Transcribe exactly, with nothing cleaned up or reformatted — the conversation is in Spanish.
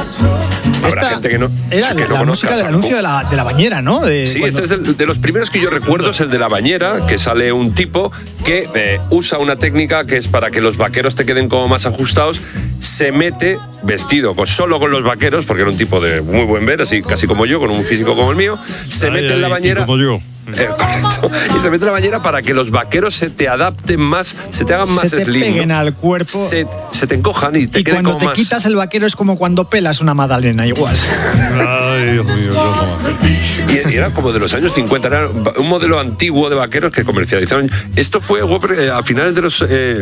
Habrá Esta gente que no, era que la, no la conozca música del Sam anuncio Cooke. de la, de la bañera, ¿no? De, Sí, cuando... este es el, de los primeros que yo recuerdo, es el de la bañera, que sale un tipo que eh, usa una técnica que es para que los vaqueros te queden como más ajustados. Se mete vestido con, solo con los vaqueros, porque era un tipo de muy buen ver, así casi como yo, con un físico como el mío. Se Ay, mete ay, en la y bañera. como yo. Eh, correcto. Y se mete en la bañera para que los vaqueros se te adapten más, se te hagan más se te slim, peguen ¿no? al cuerpo. Se, se te encojan y te y queden cuando como te más. quitas el vaquero es como cuando pelas una magdalena, igual. Ay, Dios mío, Dios mío. Y, y era como de los años cincuenta, era un modelo antiguo de vaqueros que comercializaron. Esto fue eh, a finales de los eh,